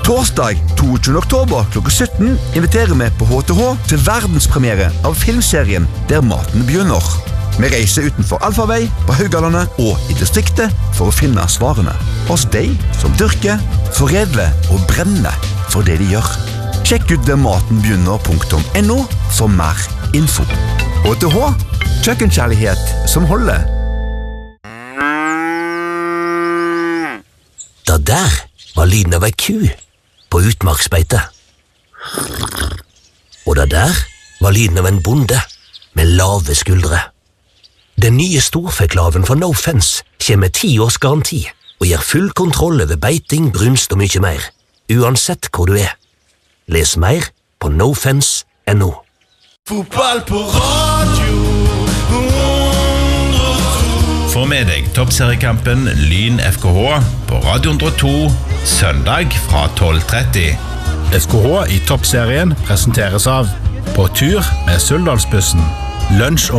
Torsdag 22. oktober klokka 17 inviterer vi på HTH til verdenspremiere av filmserien Der maten begynner. Vi reiser utenfor Alfarvei, på Haugalandet og i distriktet for å finne svarene hos de som dyrker, foredler og brenner for det de gjør. Sjekk ut dermatenbegynner.no for mer info. HTH, kjøkkenkjærlighet som holder. Da der var lyden av ei ku på utmarksbeite. Og da der var lyden av en bonde med lave skuldre. Den nye storfeklaven fra No Fence kommer med 10 års garanti og gir full kontroll over beiting, brunst og mye mer, uansett hvor du er. Les mer på nofence.no. Fotball på radio. Få med deg toppseriekampen Lyn FKH på Radio 102 søndag fra 12:30. FKH i toppserien presenteres av På tur med Suldalsbussen. Lunsj